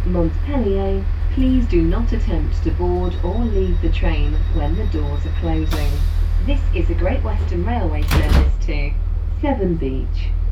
Montpellier, please do not attempt to board or leave the train when the doors are closing. This is a Great Western Railway service to Severn Beach.